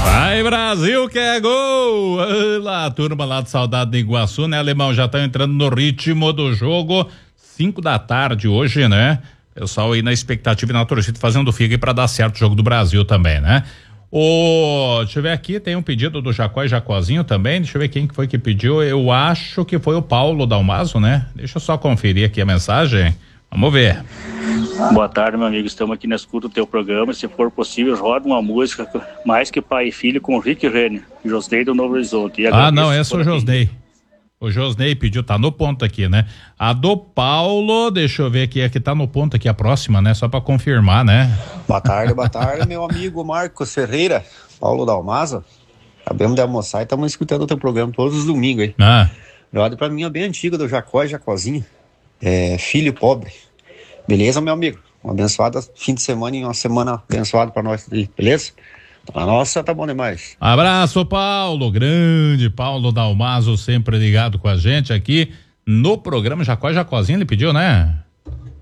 Vai, Brasil, que é gol! Olá, turma lá de Saudade de Iguaçu, né, Alemão? Já tá entrando no ritmo do jogo. 5 da tarde hoje, né? Pessoal aí na expectativa e na torcida fazendo figa aí pra dar certo o jogo do Brasil também, né? Deixa eu ver aqui, tem um pedido do Jacó e Jacozinho também. Deixa eu ver quem que foi que pediu. Eu acho que foi o Paulo Dalmaso, né? Deixa eu só conferir aqui a mensagem. Vamos ver. Boa tarde, meu amigo. Estamos aqui na escuta do teu programa. Se for possível, roda uma música Mais que Pai e Filho com Rick Renner, Josnei do Novo Horizonte. Não, essa é o Josnei. O Josnei pediu, tá no ponto aqui, né? A do Paulo, deixa eu ver aqui, é que tá no ponto aqui a próxima, né? Só pra confirmar, né? Boa tarde, meu amigo Marcos Ferreira, Paulo Dalmaza. Acabamos de almoçar e estamos escutando o teu programa todos os domingos aí. Roda pra mim é bem antiga do Jacó e Jacozinho. Filho pobre. Beleza, meu amigo? Um abençoado fim de semana e uma semana abençoada pra nós, beleza? Nossa, tá bom demais. Abraço, Paulo, grande Paulo Dalmaso, sempre ligado com a gente aqui no programa Jacó e Jacozinho, ele pediu, né?